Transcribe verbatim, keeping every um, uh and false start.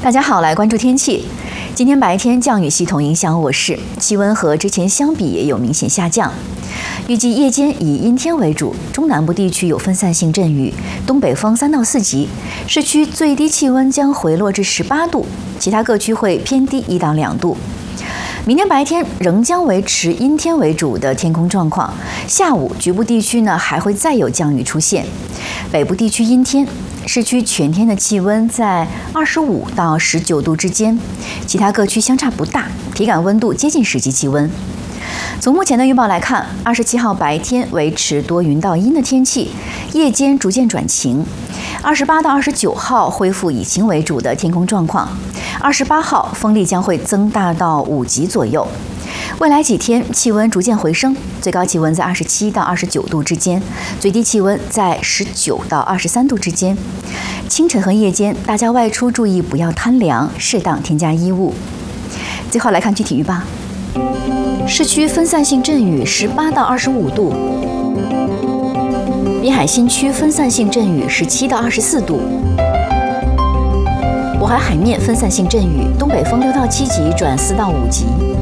大家好，来关注天气。今天白天降雨系统影响我市，气温和之前相比也有明显下降。预计夜间以阴天为主，中南部地区有分散性阵雨，东北风三到四级，市区最低气温将回落至十八度，其他各区会偏低一到两度。明天白天仍将维持阴天为主的天空状况，下午局部地区呢还会再有降雨出现。北部地区阴天，市区全天的气温在二十五到十九度之间，其他各区相差不大，体感温度接近实际气温。从目前的预报来看，二十七号白天维持多云到阴的天气，夜间逐渐转晴。二十八到二十九号恢复以晴为主的天空状况，二十八号风力将会增大到五级左右。未来几天气温逐渐回升，最高气温在二十七到二十九度之间，最低气温在十九到二十三度之间。清晨和夜间大家外出注意不要贪凉，适当添加衣物。最后来看具体预报，市区分散性阵雨十八到二十五度，滨海新区分散性阵雨十七到二十四度，渤海海面分散性阵雨，东北风六到七级转四到五级。